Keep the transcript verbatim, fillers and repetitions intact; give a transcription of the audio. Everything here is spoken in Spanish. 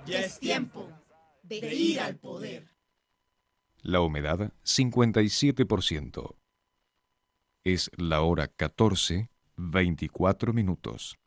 Ya es tiempo de ir al poder. La humedad, cincuenta y siete por ciento. Es la hora catorce, veinticuatro minutos.